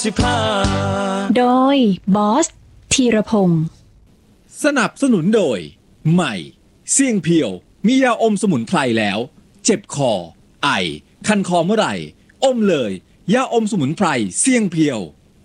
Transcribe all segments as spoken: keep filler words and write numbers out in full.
สิบห้าโดยบอสธีรพงศ์สนับสนุนโดยใหม่เสี่ยงเพียวมียาอมสมุนไพรแล้วเจ็บคอไอคันคอเมื่อไหร่อมเลยยาอมสมุนไพรเสี่ยงเพียว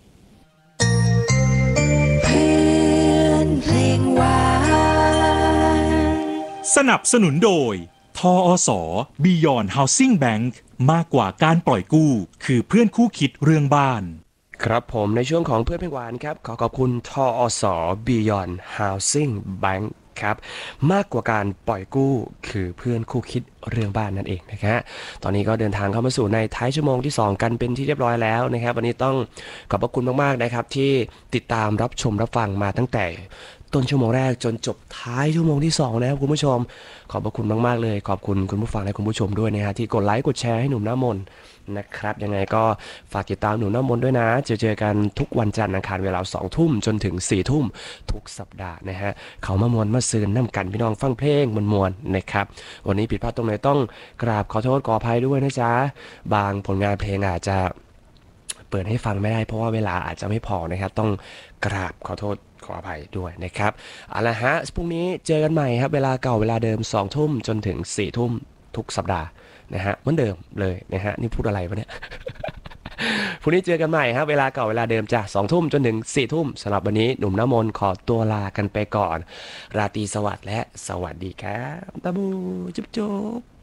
สนับสนุนโดยทอส Beyond Housing Bank มากกว่าการปล่อยกู้คือเพื่อนคู่คิดเรื่องบ้านครับผมในช่วงของเพื่อนเพลงหวานครับขอขอบคุณทอส Beyond Housing Bank ครับมากกว่าการปล่อยกู้คือเพื่อนคู่คิดเรื่องบ้านนั่นเองนะครับตอนนี้ก็เดินทางเข้ามาสู่ในท้ายชั่วโมงที่สองกันเป็นที่เรียบร้อยแล้วนะครับวันนี้ต้องขอบพระคุณมากๆนะครับที่ติดตามรับชมรับฟังมาตั้งแต่ต้นชั่วโมงแรกจนจบท้ายชั่วโมงที่สองนะครับคุณผู้ชมขอบพระคุณมากๆเลยขอบคุณคุณผู้ฟังและคุณผู้ชมด้วยนะฮะที่กดไลค์กดแชร์ให้หนุ่มหน้ามนนะครับยังไงก็ฝากติดตามหนุ่มหน้ามนด้วยนะเจอเจอกันทุกวันจันทร์อังคารเวลาสองทุ่มจนถึงสี่ทุ่มทุกสัปดาห์นะฮะเขามามวนมาซื้อน้ำกันพี่น้องฟังเพลงมวนๆนะครับวันนี้ผิดพลาดตรงไหนต้องกราบขอโทษขออภัยด้วยนะจ๊ะบางผลงานเพลงอาจจะเปิดให้ฟังไม่ได้เพราะว่าเวลาอาจจะไม่พอนะครับต้องกราบขอโทษขออภัยด้วยนะครับเอาละฮะพรุ่งนี้เจอกันใหม่ครับเวลาเก่าเวลาเดิมสองทุ่มจนถึงสี่ทุ่มทุกสัปดาห์นะฮะเหมือนเดิมเลยนะฮะนี่พูดอะไรวะเนี่ย พรุ่งนี้เจอกันใหม่ครับเวลาเก่าเวลาเดิมจ้ะสองทุ่มจนถึงสี่ทุ่มสำหรับวันนี้หนุ่มน้ำมนต์ขอตัวลากันไปก่อนราตรีสวัสดิ์และสวัสดีครับตาบูจุ๊บจุ๊บ